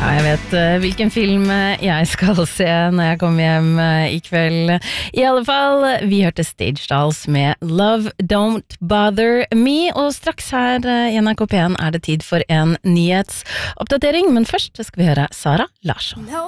Jeg vet hvilken film jeg skal se når jeg kommer hjem i kveld. I alle fall, vi hørte Stage Dolls med Love Don't Bother Me, og straks her i NRK P1 er det tid for en nyhetsoppdatering, men først skal vi høre Sara Larsson.